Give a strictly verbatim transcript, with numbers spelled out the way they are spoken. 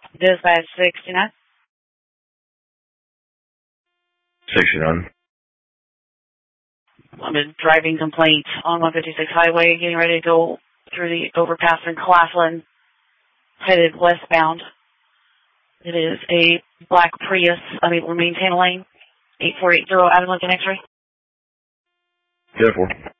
Dispatch sixty-nine. sixty-nine. I'm a driving complaint on one fifty-six highway, getting ready to go through the overpass in Claflin, headed westbound. It is a black Prius, unable to maintain a lane. eight four eight zero Adam Lincoln X-ray. ten four.